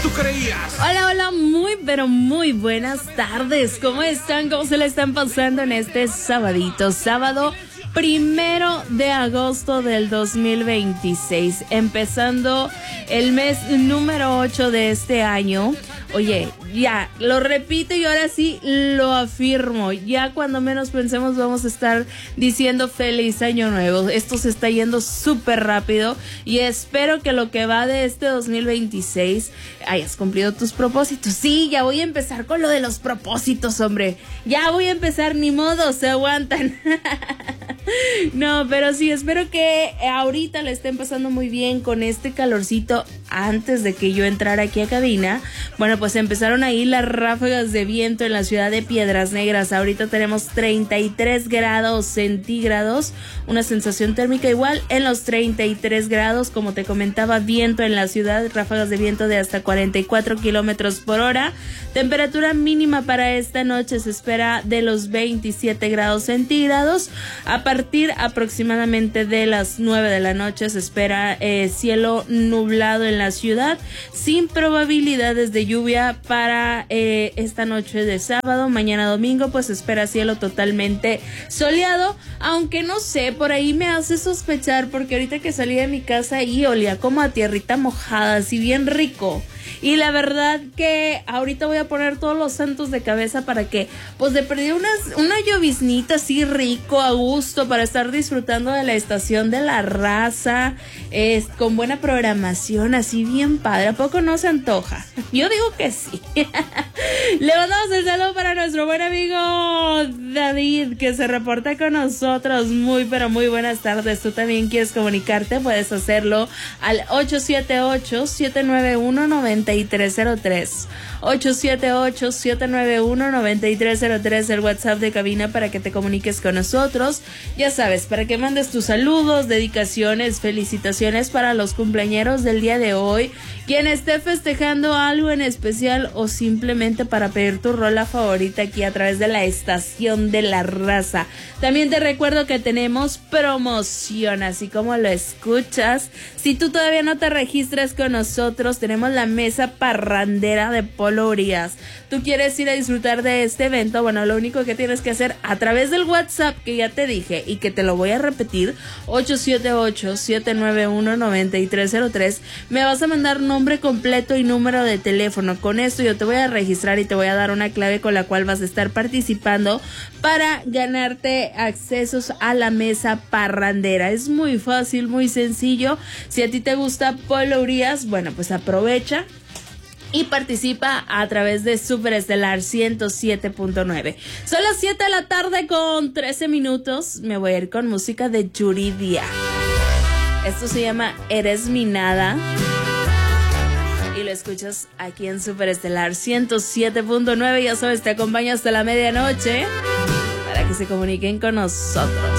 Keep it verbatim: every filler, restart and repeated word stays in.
tú creías. Hola, hola, muy, pero muy buenas tardes. ¿Cómo están? ¿Cómo se le están pasando en este sabadito? Sábado primero de agosto del dos mil veintiséis, empezando el mes número ocho de este año. Oye, ya, lo repito y ahora sí lo afirmo. Ya cuando menos pensemos vamos a estar diciendo feliz año nuevo. Esto se está yendo súper rápido y espero que lo que va de este dos mil veintiséis hayas cumplido tus propósitos. Sí, ya voy a empezar con lo de los propósitos, hombre. Ya voy a empezar, ni modo, se aguantan. No, pero sí, espero que ahorita le estén pasando muy bien con este calorcito. Antes de que yo entrara aquí a cabina, bueno, pues empezaron ahí las ráfagas de viento en la ciudad de Piedras Negras. Ahorita tenemos treinta y tres grados centígrados, una sensación térmica igual en los treinta y tres grados. Como te comentaba, viento en la ciudad, ráfagas de viento de hasta cuarenta y cuatro kilómetros por hora. Temperatura mínima para esta noche se espera de los veintisiete grados centígrados. A partir aproximadamente de las nueve de la noche se espera eh, cielo nublado en la ciudad, sin probabilidades de lluvia para eh, esta noche de sábado. Mañana domingo pues espera cielo totalmente soleado, aunque no sé, por ahí me hace sospechar, porque ahorita que salí de mi casa y olía como a tierrita mojada, así bien rico. Y la verdad que ahorita voy a poner todos los santos de cabeza para que, pues de perder unas, una lloviznita así rico, a gusto, para estar disfrutando de la estación de la raza, eh, con buena programación, así bien padre. ¿A poco no se antoja? Yo digo que sí. Le mandamos el saludo para nuestro buen amigo David, que se reporta con nosotros. Muy, pero muy buenas tardes. Tú también quieres comunicarte, puedes hacerlo al ocho siete ocho, siete nueve uno, nueve tres cero tres. ocho siete ocho, siete nueve uno, nueve tres cero tres, el WhatsApp de cabina para que te comuniques con nosotros. Ya sabes, para que mandes tus saludos, dedicaciones, felicitaciones para los cumpleañeros del día de hoy, quien esté festejando algo en especial, o simplemente para pedir tu rola favorita aquí a través de la estación de la raza. También te recuerdo que tenemos promoción, así como lo escuchas. Si tú todavía no te registras con nosotros, tenemos la mesa parrandera de Polo Urias. ¿Tú quieres ir a disfrutar de este evento? Bueno, lo único que tienes que hacer a través del WhatsApp que ya te dije y que te lo voy a repetir, ocho siete ocho, siete nueve uno, nueve tres cero tres, me vas a mandar nombre completo y número de teléfono. Con esto yo te voy a registrar y te voy a dar una clave con la cual vas a estar participando para ganarte accesos a la mesa parrandera. Es muy fácil, muy sencillo. Si a ti te gusta Polo Urias, bueno, pues aprovecha y participa a través de Superestelar ciento siete punto nueve. Son las siete de la tarde con trece minutos. Me voy a ir con música de Yuridia. Esto se llama Eres mi nada y lo escuchas aquí en Superestelar ciento siete punto nueve. Ya sabes, te acompaño hasta la medianoche para que se comuniquen con nosotros.